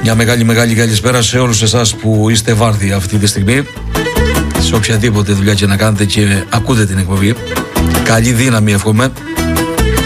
Μια μεγάλη καλησπέρα σε όλους εσάς που είστε βάρδια αυτή τη στιγμή, σε οποιαδήποτε δουλειά και να κάνετε και ακούτε την εκπομπή. Καλή δύναμη εύχομαι